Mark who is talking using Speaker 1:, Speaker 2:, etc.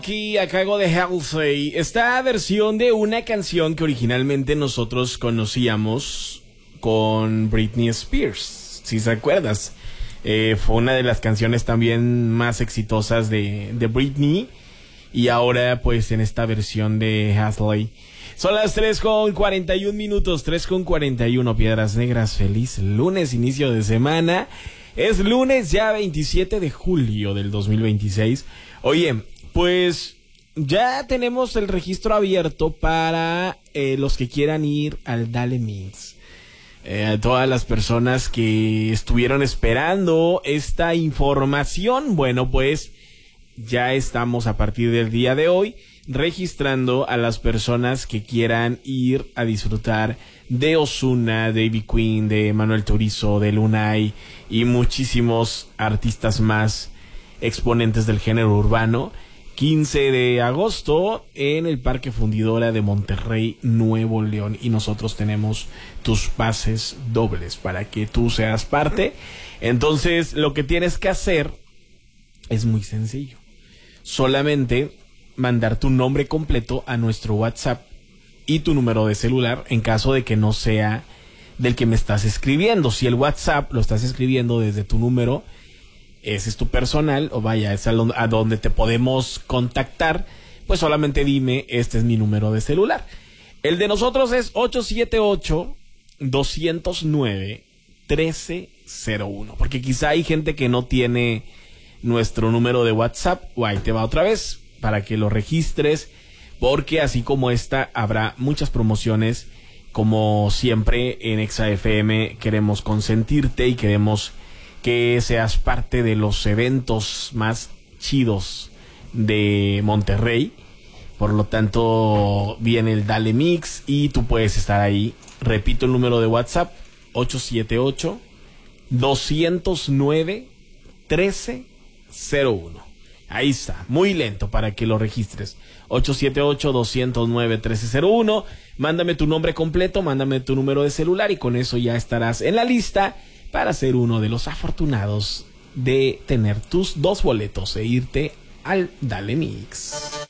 Speaker 1: Aquí a cargo de Halsey, esta versión de una canción que originalmente nosotros conocíamos con Britney Spears, si se acuerdas. Fue una de las canciones también más exitosas de Britney. Y ahora pues en esta versión de Halsey. Son las 3:41 minutos, 3:41, Piedras Negras. Feliz lunes, inicio de semana. Es lunes ya 27 de julio del 2026. Oye, pues ya tenemos el registro abierto para los que quieran ir al Dale Mix. A todas las personas que estuvieron esperando esta información, bueno, pues ya estamos a partir del día de hoy registrando a las personas que quieran ir a disfrutar de Ozuna, de Ivy Queen, de Manuel Turizo, de Lunay y muchísimos artistas más exponentes del género urbano. 15 de agosto en el Parque Fundidora de Monterrey, Nuevo León. Y nosotros tenemos tus pases dobles para que tú seas parte. Entonces, lo que tienes que hacer es muy sencillo. Solamente mandar tu nombre completo a nuestro WhatsApp y tu número de celular en caso de que no sea del que me estás escribiendo. Si el WhatsApp lo estás escribiendo desde tu número, ese es tu personal, o vaya, es a donde te podemos contactar, pues solamente dime, este es mi número de celular. El de nosotros es 878-209-1301, porque quizá hay gente que no tiene nuestro número de WhatsApp, o ahí te va otra vez, para que lo registres, porque así como esta, habrá muchas promociones. Como siempre en Exa FM queremos consentirte y queremos que seas parte de los eventos más chidos de Monterrey. Por lo tanto, viene el Dale Mix y tú puedes estar ahí. Repito el número de WhatsApp, 878-209-1301. Ahí está, muy lento para que lo registres. 878-209-1301. Mándame tu nombre completo, mándame tu número de celular y con eso ya estarás en la lista para ser uno de los afortunados de tener tus 2 boletos e irte al Dale Mix.